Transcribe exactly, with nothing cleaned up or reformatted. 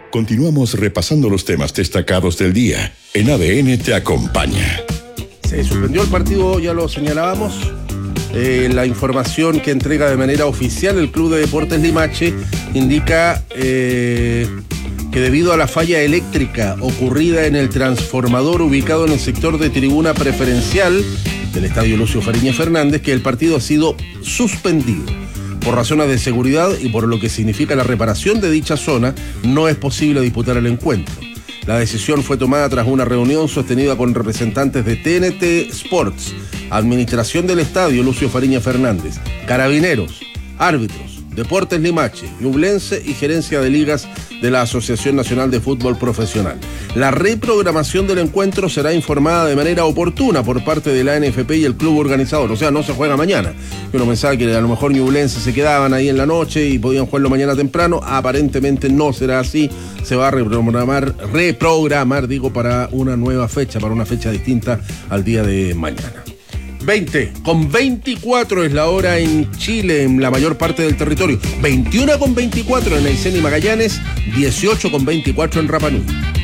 Continuamos repasando los temas destacados del día. En A D N te acompaña. Se suspendió el partido, ya lo señalábamos. Eh, la información que entrega de manera oficial el Club de Deportes Limache indica eh, que debido a la falla eléctrica ocurrida en el transformador ubicado en el sector de tribuna preferencial del estadio Lucio Fariña Fernández, que el partido ha sido suspendido. Por razones de seguridad y por lo que significa la reparación de dicha zona, no es posible disputar el encuentro. La decisión fue tomada tras una reunión sostenida con representantes de T N T Sports, Administración del Estadio Lucio Fariña Fernández, Carabineros, árbitros, Deportes Limache, Ñublense y Gerencia de Ligas de la Asociación Nacional de Fútbol Profesional. La reprogramación del encuentro será informada de manera oportuna por parte de la N F P y el club organizador, o sea, no se juega mañana. Uno pensaba que a lo mejor Ñublense se quedaban ahí en la noche y podían jugarlo mañana temprano, aparentemente no será así, se va a reprogramar, reprogramar, digo, para una nueva fecha, para una fecha distinta al día de mañana. veinte con veinticuatro es la hora en Chile, en la mayor parte del territorio. veintiuno con veinticuatro en Aysén y Magallanes, dieciocho con veinticuatro en Rapa Nui.